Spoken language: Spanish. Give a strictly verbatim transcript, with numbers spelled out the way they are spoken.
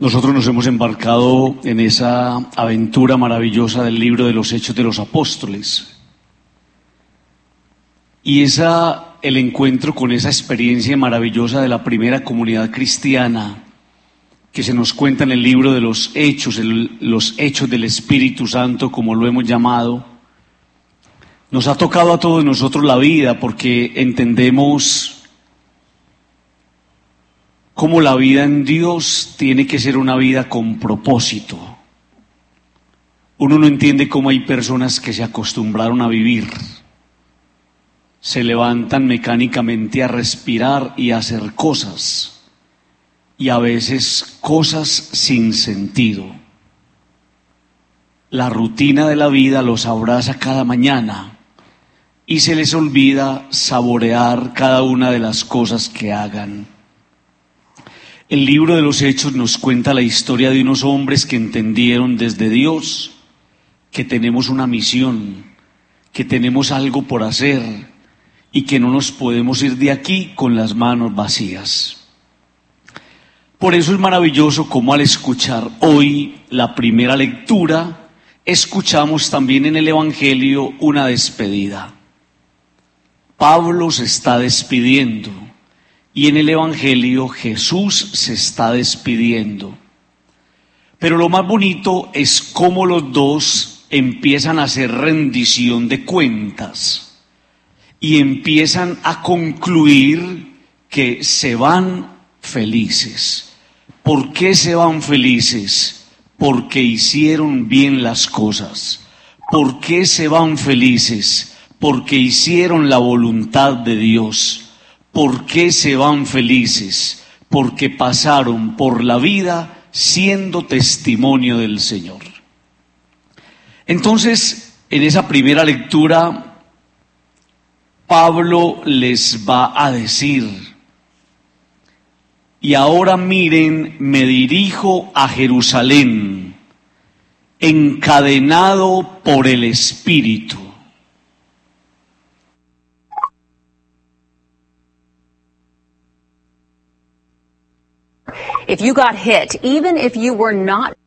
Nosotros nos hemos embarcado en esa aventura maravillosa del libro de los Hechos de los Apóstoles. Y esa, el encuentro con esa experiencia maravillosa de la primera comunidad cristiana que se nos cuenta en el libro de los Hechos, el, los Hechos del Espíritu Santo, como lo hemos llamado, nos ha tocado a todos nosotros la vida, porque entendemos cómo la vida en Dios tiene que ser una vida con propósito. Uno no entiende cómo hay personas que se acostumbraron a vivir, se levantan mecánicamente a respirar y a hacer cosas, y a veces cosas sin sentido. La rutina de la vida los abraza cada mañana y se les olvida saborear cada una de las cosas que hagan. El libro de los Hechos nos cuenta la historia de unos hombres que entendieron desde Dios que tenemos una misión, que tenemos algo por hacer y que no nos podemos ir de aquí con las manos vacías. Por eso es maravilloso cómo al escuchar hoy la primera lectura, escuchamos también en el Evangelio una despedida. Pablo se está despidiendo y en el Evangelio Jesús se está despidiendo. Pero lo más bonito es cómo los dos empiezan a hacer rendición de cuentas y empiezan a concluir que se van felices. ¿Por qué se van felices? Porque hicieron bien las cosas. ¿Por qué se van felices? Porque hicieron la voluntad de Dios. ¿Por qué se van felices? Porque pasaron por la vida siendo testimonio del Señor. Entonces, en esa primera lectura, Pablo les va a decir: y ahora miren, me dirijo a Jerusalén, encadenado por el Espíritu. If you got hit, even if you were not